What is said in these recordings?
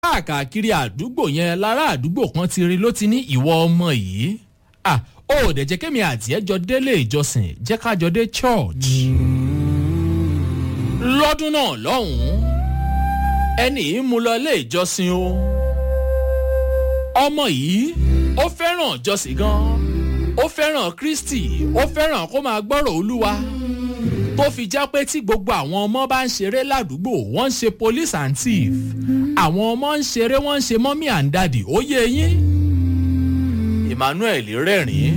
káàkiri àdúgbò yẹn lára àdúgbò kan ti rí ló ti ní ìwọ ọmọ yìí ó dẹ̀ jẹ́ kémi àti ẹjọ́ délé ìjọsìn jẹ́ kájọ dé church. lọ́dún náà lọ́hùn-ún ẹni yìí mú lọ ilé ìjọsìn o. ọmọ yìí ó fẹ́ràn ìjọsìn gan-an ó fẹ́ràn Kristi ó fẹ́ràn kó máa gbọ́rọ̀ Olúwa tó fi já pé tí gbogbo àwọn ọmọ bá ń ṣeré ládùúgbò wọ́n ń ṣe police and thief àwọn ọmọ ń ṣeré wọ́n ń ṣe mommy and daddy ó yé yín. Emmanuel rẹ́rìn-ín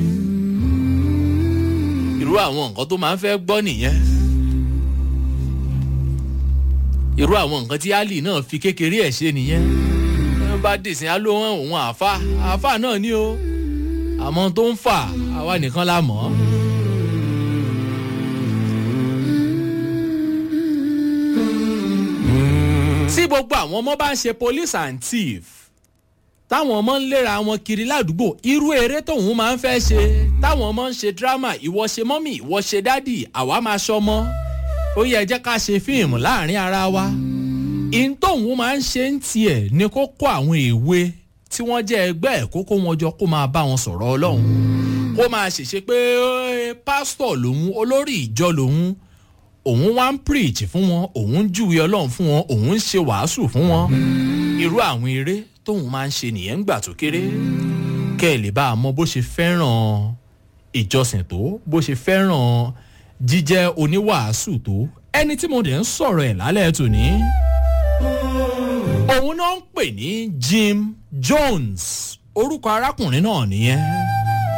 irú àwọn nǹkan tó máa ń fẹ́ gbọ́ nìyẹn irú àwọn nǹkan tí Ali náà fi kékeré ẹ̀ ṣe nìyẹn wọ́n bá dìsín á ló hàn òun àáfà náà ni o àmọ́ tó ń fà àwa nìkan la mọ̀ ọ́. tí gbogbo àwọn ọmọ bá ń ṣe police and thief táwọn ọmọ ń léra wọn kiri ládùúgbò irú eré tóun máa ń fẹ́ ṣe táwọn ọmọ ń ṣe drama ìwọ ṣe mọ́mì ìwọ ṣe dádì àwa máa ṣọmọ ó yẹ jẹ́ ká ṣe fíìmù láàrin ara wa in tóun máa ń ṣe ń tiẹ̀ ni kó kó àwọn èwe tí wọ́n jẹ́ ẹgbẹ́ ẹ̀ kókó wọn jọ kó máa bá wọn sọ̀rọ̀ Ọlọ́run kó máa ṣèṣe pé pásítọ̀ lòun olórí ìjọ lòun òun wá ń preach fún wọn òun ń júwe Ọlọ́run fún wọn òun ń ṣe wàásù fún wọn irú àwọn eré tóun máa ń ṣe nìyẹn ńgbà tó kéré kẹ́ ẹ̀ lè bá a mọ bó ṣe fẹ́ràn ìjọsìn tó bó ṣe fẹ́ràn jíjẹ́ oníwàásù tó ẹni tí mo dẹ̀ ń sọ̀rọ̀ ẹ̀ lálẹ́ tòní òun náà ń pè ní Jim Jones orúkọ arákùnrin náà nìyẹn.